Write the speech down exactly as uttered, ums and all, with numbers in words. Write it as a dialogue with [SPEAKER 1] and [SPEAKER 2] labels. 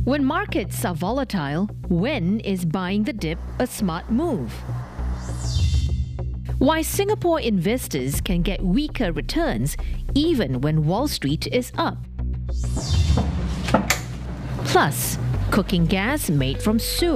[SPEAKER 1] When markets are volatile, when is buying the dip a smart move? Why Singapore investors can get weaker returns even when Wall Street is up. Plus, cooking gas made from sewage.